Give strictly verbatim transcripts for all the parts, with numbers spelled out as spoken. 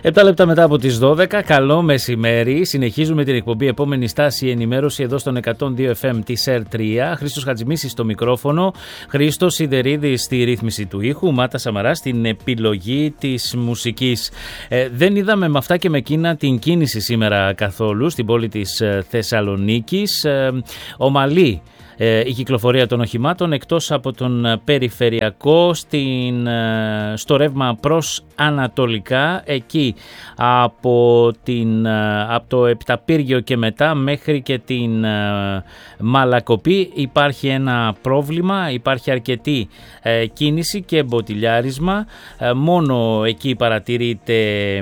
επτά λεπτά μετά από τις δώδεκα, καλό μεσημέρι. Συνεχίζουμε την εκπομπή Επόμενη Στάση, ενημέρωση εδώ στον εκατόν δύο εφ εμ της ερ τρία. Χρήστος Χατζημίσης στο μικρόφωνο, Χρήστος Σιδερίδης στη ρύθμιση του ήχου, Μάτα Σαμαρά στην επιλογή της μουσικής. Ε, δεν είδαμε με αυτά και με εκείνα την κίνηση σήμερα καθόλου στην πόλη της Θεσσαλονίκης. Ε, ομαλή η κυκλοφορία των οχημάτων εκτός από τον περιφερειακό στην, στο ρεύμα προς ανατολικά, εκεί από, την, από το Επταπύργιο και μετά μέχρι και την Μαλακοπή υπάρχει ένα πρόβλημα, υπάρχει αρκετή κίνηση και μποτιλιάρισμα, μόνο εκεί παρατηρείται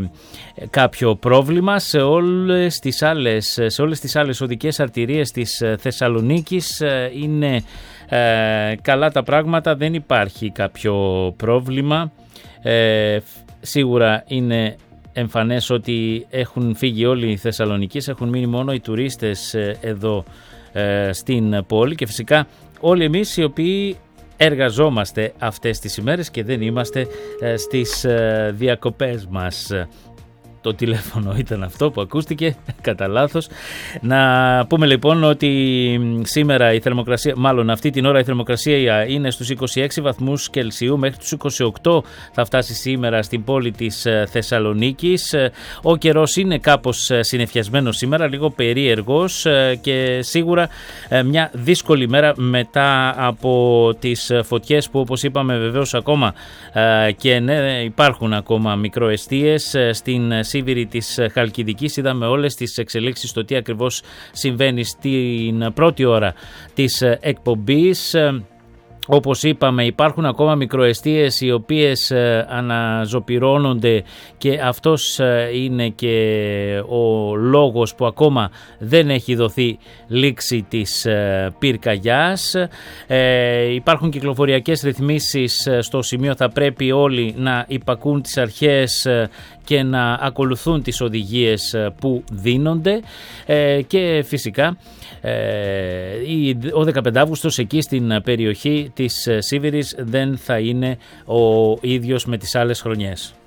κάποιο πρόβλημα. Σε όλες τις άλλες, σε όλες τις άλλες οδικές αρτηρίες της Θεσσαλονίκης είναι ε, καλά τα πράγματα, δεν υπάρχει κάποιο πρόβλημα. Ε, σίγουρα είναι εμφανές ότι έχουν φύγει όλοι οι Θεσσαλονικείς, έχουν μείνει μόνο οι τουρίστες εδώ ε, στην πόλη και φυσικά όλοι εμείς οι οποίοι εργαζόμαστε αυτές τις ημέρες και δεν είμαστε ε, στις ε, διακοπές μας. Το τηλέφωνο ήταν αυτό που ακούστηκε κατά λάθος. Να πούμε λοιπόν ότι σήμερα η θερμοκρασία, μάλλον αυτή την ώρα η θερμοκρασία είναι στους είκοσι έξι βαθμούς Κελσίου, μέχρι τους είκοσι οκτώ θα φτάσει σήμερα στην πόλη της Θεσσαλονίκης. Ο καιρός είναι κάπως συννεφιασμένος σήμερα, λίγο περίεργος και σίγουρα μια δύσκολη μέρα μετά από τις φωτιές που, όπως είπαμε, βεβαίως ακόμα και ναι, υπάρχουν ακόμα μικροεστίες στην Σίβηρη της Χαλκιδικής. Είδαμε όλες τις εξελίξεις στο τι ακριβώς συμβαίνει στην πρώτη ώρα της εκπομπής. Όπως είπαμε, υπάρχουν ακόμα μικροεστίες οι οποίες αναζωπυρώνονται και αυτός είναι και ο λόγος που ακόμα δεν έχει δοθεί λήξη της πυρκαγιάς. Ε, υπάρχουν κυκλοφοριακές ρυθμίσεις στο σημείο, θα πρέπει όλοι να υπακούν τις αρχές και να ακολουθούν τις οδηγίες που δίνονται ε, και φυσικά ε, ο δεκαπέντε Αυγούστος εκεί στην περιοχή της Σίβηρης δεν θα είναι ο ίδιος με τις άλλες χρονιές.